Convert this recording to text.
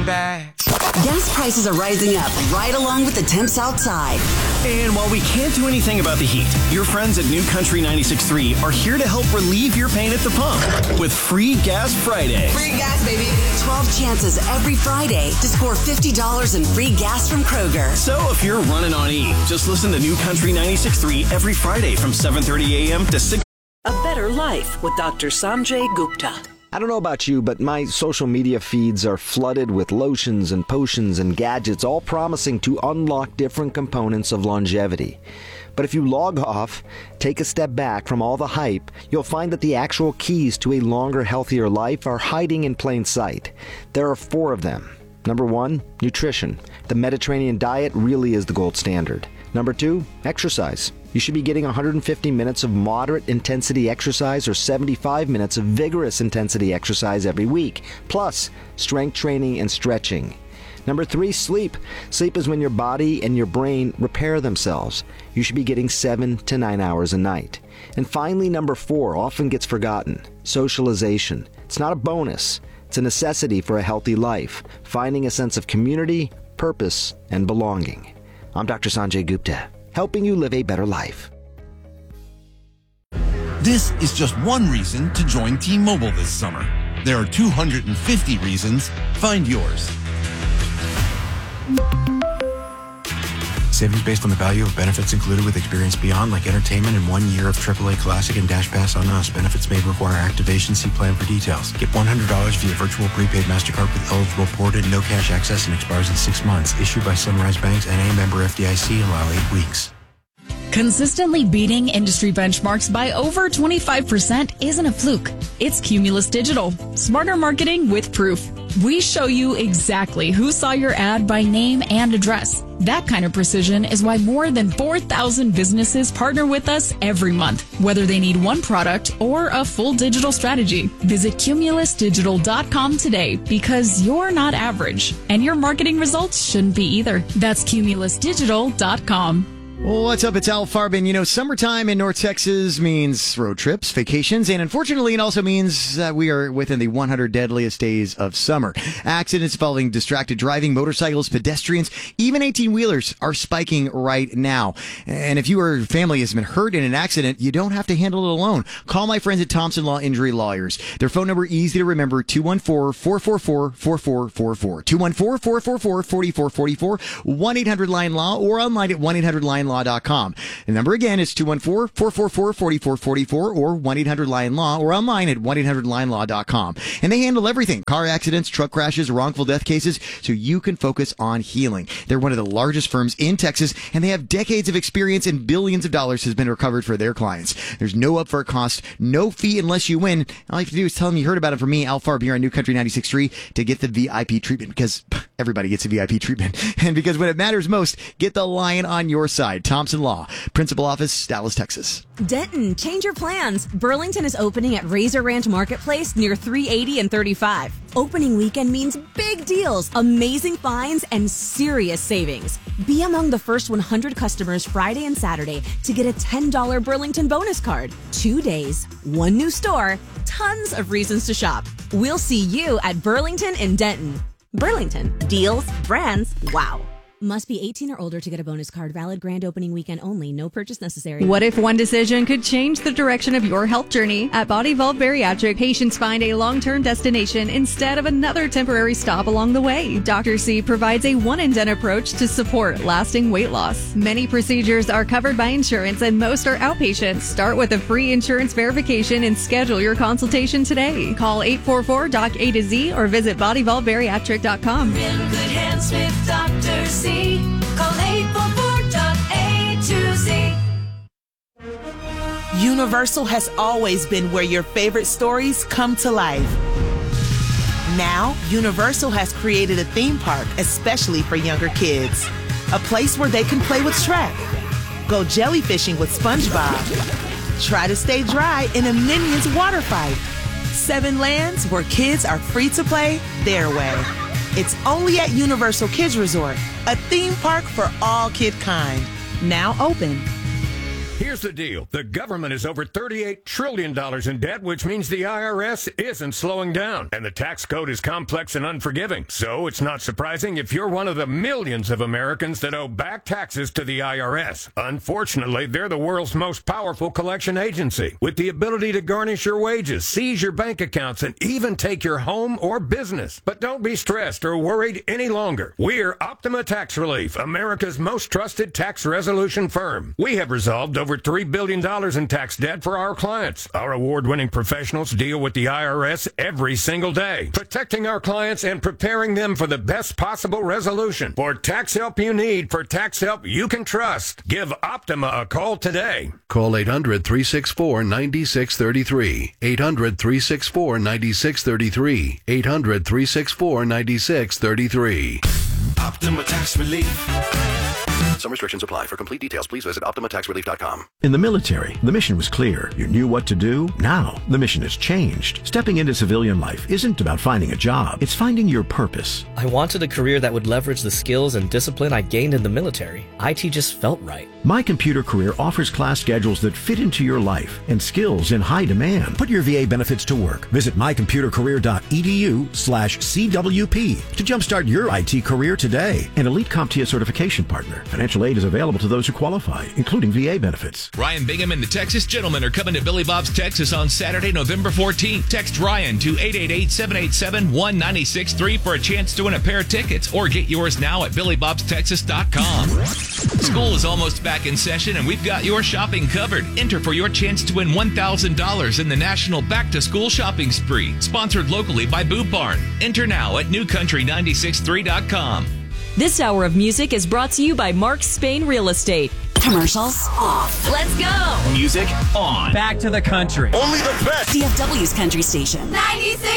coming back. Gas prices are rising up right along with the temps outside. And while we can't do anything about the heat, your friends at New Country 96.3 are here to help relieve your pain at the pump with Free Gas Fridays. Free gas, baby. 12 chances every Friday to score $50 in free gas from Kroger. So if you're running on E, just listen to New Country 96.3 every Friday from 7:30 a.m. to 6. A Better Life with Dr. Sanjay Gupta. I don't know about you, but my social media feeds are flooded with lotions and potions and gadgets, all promising to unlock different components of longevity. But if you log off, take a step back from all the hype, you'll find that the actual keys to a longer, healthier life are hiding in plain sight. There are 4 of them. Number 1, nutrition. The Mediterranean diet really is the gold standard. Number 2, exercise. You should be getting 150 minutes of moderate intensity exercise or 75 minutes of vigorous intensity exercise every week, plus strength training and stretching. Number 3, sleep. Sleep is when your body and your brain repair themselves. You should be getting 7 to 9 hours a night. And finally, number 4 often gets forgotten. Socialization. It's not a bonus. It's a necessity for a healthy life, finding a sense of community, purpose, and belonging. I'm Dr. Sanjay Gupta, helping you live a better life. This is just one reason to join T-Mobile this summer. There are 250 reasons. Find yours. Savings based on the value of benefits included with Experience Beyond, like entertainment and 1 year of AAA Classic and Dash Pass on us. Benefits may require activation. See plan for details. Get $100 via virtual prepaid MasterCard with eligible ported, no cash access, and expires in 6 months. Issued by Sunrise Banks, N.A. member FDIC. Allow 8 weeks. Consistently beating industry benchmarks by over 25% isn't a fluke. It's Cumulus Digital. Smarter marketing with proof. We show you exactly who saw your ad by name and address. That kind of precision is why more than 4,000 businesses partner with us every month, whether they need one product or a full digital strategy. Visit cumulusdigital.com today because you're not average, and your marketing results shouldn't be either. That's cumulusdigital.com. What's up? It's Al Farbin. You know, summertime in North Texas means road trips, vacations, and unfortunately, it also means that we are within the 100 deadliest days of summer. Accidents involving distracted driving, motorcycles, pedestrians, even 18-wheelers are spiking right now. And if you or your family has been hurt in an accident, you don't have to handle it alone. Call my friends at Thompson Law Injury Lawyers. Their phone number, easy to remember, 214-444-4444. 214-444-4444, 1-800-LION-LAW, or online at 1-800-LION-LAW.com. The number again is 214-444-4444 or 1-800-LION-LAW or online at 1-800-LION-LAW.com. And they handle everything: car accidents, truck crashes, wrongful death cases, so you can focus on healing. They're one of the largest firms in Texas, and they have decades of experience, and billions of dollars has been recovered for their clients. There's no upfront cost, no fee unless you win. All you have to do is tell them you heard about it from me, Al Farb, here on New Country 96.3 to get the VIP treatment, because everybody gets a VIP treatment. And because when it matters most, get the lion on your side. Thompson Law, Principal Office, Dallas, Texas. Denton, change your plans. Burlington is opening at Razor Ranch Marketplace near 380 and 35. Opening weekend means big deals, amazing finds, and serious savings. Be among the first 100 customers Friday and Saturday to get a $10 Burlington bonus card. 2 days, 1 new store, tons of reasons to shop. We'll see you at Burlington in Denton. Burlington, deals, brands, wow. Must be 18 or older to get a bonus card. Valid grand opening weekend only. No purchase necessary. What if one decision could change the direction of your health journey? At Body Vault Bariatric, patients find a long-term destination instead of another temporary stop along the way. Dr. C provides a one-and-done approach to support lasting weight loss. Many procedures are covered by insurance and most are outpatient. Start with a free insurance verification and schedule your consultation today. Call 844-DOC-A to Z or visit bodyvaultbariatric.com. In good hands with Dr. C. Call 844-A to Z. Universal has always been where your favorite stories come to life. Now, Universal has created a theme park especially for younger kids. A place where they can play with Shrek, go jellyfishing with SpongeBob, try to stay dry in a Minions water fight. 7 lands where kids are free to play their way. It's only at Universal Kids Resort, a theme park for all kid kind. Now open. Here's the deal. The government is over $38 trillion in debt, which means the IRS isn't slowing down. And the tax code is complex and unforgiving. So it's not surprising if you're one of the millions of Americans that owe back taxes to the IRS. Unfortunately, they're the world's most powerful collection agency, with the ability to garnish your wages, seize your bank accounts, and even take your home or business. But don't be stressed or worried any longer. We're Optima Tax Relief, America's most trusted tax resolution firm. We have resolved over $3 billion in tax debt for our clients. Our award-winning professionals deal with the IRS every single day, protecting our clients and preparing them for the best possible resolution. For tax help you need, for tax help you can trust, give Optima a call today. Call 800-364-9633. 800-364-9633. 800-364-9633. Optima Tax Relief. Some restrictions apply. For complete details, please visit OptimaTaxRelief.com. In the military, the mission was clear. You knew what to do. Now, the mission has changed. Stepping into civilian life isn't about finding a job. It's finding your purpose. I wanted a career that would leverage the skills and discipline I gained in the military. IT just felt right. My Computer Career offers class schedules that fit into your life and skills in high demand. Put your VA benefits to work. Visit mycomputercareer.edu/CWP to jumpstart your IT career today. An elite CompTIA certification partner. Financial aid is available to those who qualify, including VA benefits. Ryan Bingham and the Texas Gentlemen are coming to Billy Bob's Texas on Saturday, November 14th. Text Ryan to 888-787-1963 for a chance to win a pair of tickets, or get yours now at BillyBobsTexas.com. School is almost back in session, and we've got your shopping covered. Enter for your chance to win $1,000 in the National Back to School Shopping Spree, sponsored locally by Boot Barn. Enter now at NewCountry963.com. This hour of music is brought to you by Mark Spain Real Estate. Commercials off. Let's go. Music on. Back to the country. Only the best. DFW's country station. 96.